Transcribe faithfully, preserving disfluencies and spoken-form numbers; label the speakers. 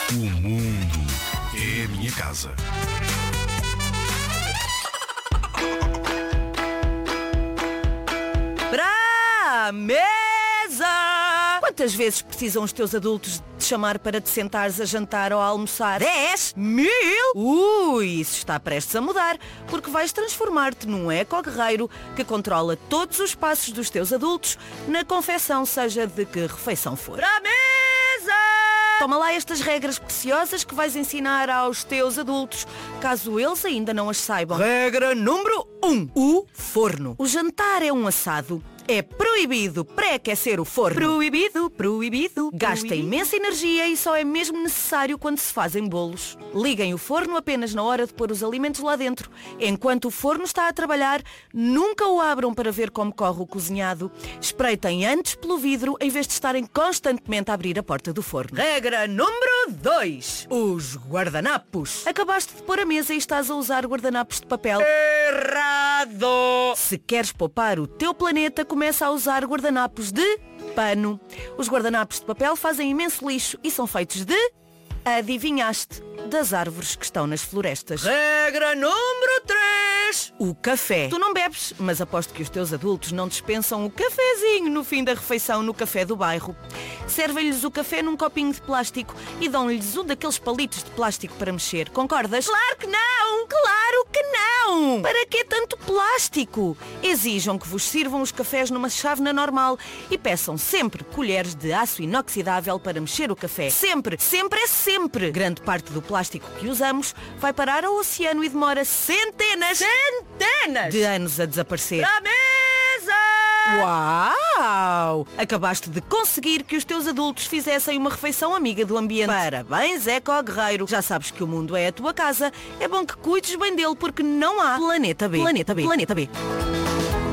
Speaker 1: O mundo é a minha casa.
Speaker 2: Para a mesa! Quantas vezes precisam os teus adultos de te chamar para te sentares a jantar ou a almoçar? Dez? Mil? Ui, isso está prestes a mudar, porque vais transformar-te num eco-guerreiro que controla todos os passos dos teus adultos na confecção, seja de que refeição for. Para a mesa! Toma lá estas regras preciosas que vais ensinar aos teus adultos, caso eles ainda não as saibam. Regra número um. O forno. O jantar é um assado. É proibido pré-aquecer o forno. Proibido, proibido. Gasta proibido. Imensa energia e só é mesmo necessário quando se fazem bolos. Liguem o forno apenas na hora de pôr os alimentos lá dentro. Enquanto o forno está a trabalhar, nunca o abram para ver como corre o cozinhado. Espreitem antes pelo vidro em vez de estarem constantemente a abrir a porta do forno. Regra número dois. Os guardanapos. Acabaste de pôr a mesa e estás a usar guardanapos de papel. Errado! Se queres poupar o teu planeta, começa a usar guardanapos de pano. Os guardanapos de papel fazem imenso lixo e são feitos de... Adivinhaste? Das árvores que estão nas florestas. Regra número três. O café. Tu não bebes, mas aposto que os teus adultos não dispensam o cafezinho no fim da refeição no café do bairro. Servem-lhes o café num copinho de plástico e dão-lhes um daqueles palitos de plástico para mexer. Concordas? Claro que não! Claro que não! Para que tanto plástico? Exijam que vos sirvam os cafés numa chávena normal e peçam sempre colheres de aço inoxidável para mexer o café. Sempre, sempre é sempre! Grande parte do plástico que usamos vai parar ao oceano e demora centenas, centenas de anos a desaparecer. Para a mesa! Uau! Acabaste de conseguir que os teus adultos fizessem uma refeição amiga do ambiente. Parabéns, eco-guerreiro. Já sabes que o mundo é a tua casa. É bom que cuides bem dele porque não há Planeta B. Planeta B. Planeta B.